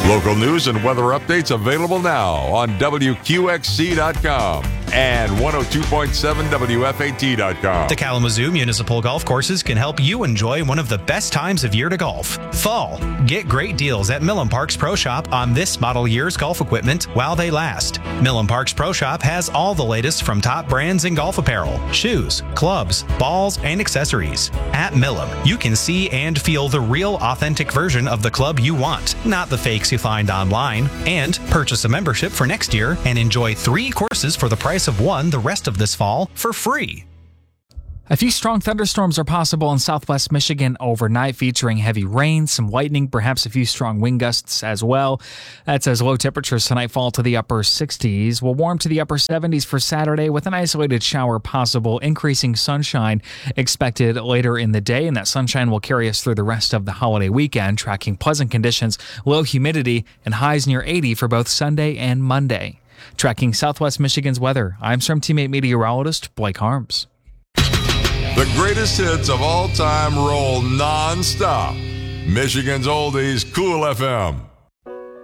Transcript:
Local news and weather updates available now on WQXC.com and 102.7 WFAT.com. The Kalamazoo Municipal Golf Courses can help you enjoy one of the best times of year to golf, fall. Get great deals at Millen Parks Pro Shop on this model year's golf equipment while they last. Millen Parks Pro Shop has all the latest from top brands in golf apparel, shoes, clubs, balls, and accessories. At Millen, you can see and feel the real authentic version of the club you want, not the fakes you find online. And purchase a membership for next year and enjoy 3 courses for the price of one the rest of this fall for free. A few strong thunderstorms are possible in southwest Michigan overnight, featuring heavy rain, some lightning, perhaps a few strong wind gusts as well. That's as low temperatures tonight fall to the upper 60s. We'll warm to the upper 70s for Saturday with an isolated shower possible, increasing sunshine expected later in the day, and that sunshine will carry us through the rest of the holiday weekend, tracking pleasant conditions, low humidity, and highs near 80 for both Sunday and Monday. Tracking Southwest Michigan's weather, I'm Storm Teammate meteorologist Blake Harms. The greatest hits of all time roll non-stop. Michigan's Oldies, Cool FM.